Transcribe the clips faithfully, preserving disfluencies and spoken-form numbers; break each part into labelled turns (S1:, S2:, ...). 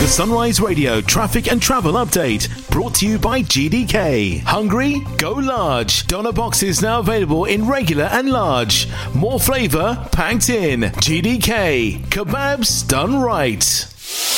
S1: The Sunrise Radio traffic and travel update brought to you by G D K. Hungry? Go large. Doner boxes now available in regular and large. More flavour packed in. G D K. Kebabs done right.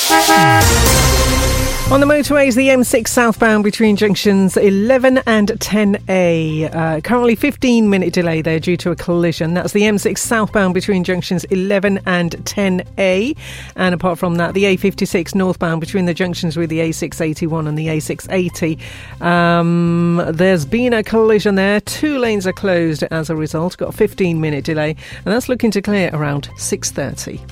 S2: On the motorways, the M six southbound between junctions eleven and ten A. Uh, currently fifteen minute delay there due to a collision. That's the M six southbound between junctions eleven and ten A. And apart from that, the A fifty-six northbound between the junctions with the A six eighty-one and the A six eighty. Um, there's been a collision there. Two lanes are closed as a result. Got a fifteen minute delay. And that's looking to clear around six thirty.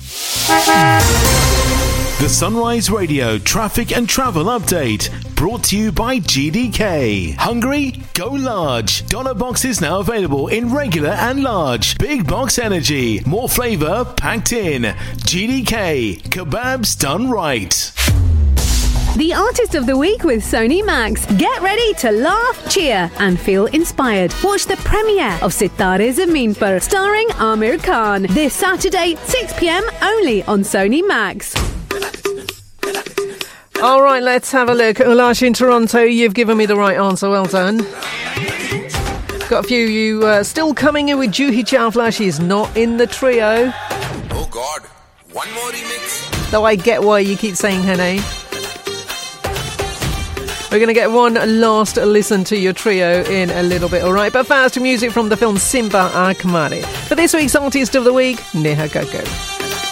S1: The Sunrise Radio traffic and travel update brought to you by G D K. Hungry? Go large. Doner boxes now available in regular and large. Big box energy. More flavour packed in. G D K. Kebabs done right.
S3: The Artist of the Week with Sony Max. Get ready to laugh, cheer and feel inspired. Watch the premiere of Sitare Zameen Par starring Aamir Khan this Saturday, six p.m. only on Sony Max.
S2: All right, let's have a look. Ulash in Toronto, you've given me the right answer. Well done. Got a few you uh, still coming in with Juhi Chawla. She's not in the trio.
S4: Oh God, one more remix.
S2: Though I get why you keep saying her name. We're going to get one last listen to your trio in a little bit, all right? But first, music from the film Simba Aag Mare. For this week's Artist of the Week, Neha Kakkar.